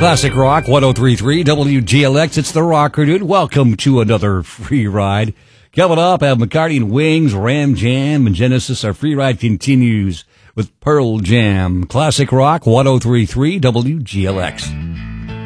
Classic Rock 1033 WGLX. It's the Rocker Dude. Welcome to another free ride. Coming up, have McCartney and Wings, Ram Jam, and Genesis. Our free ride continues with Pearl Jam. Classic Rock 1033 WGLX.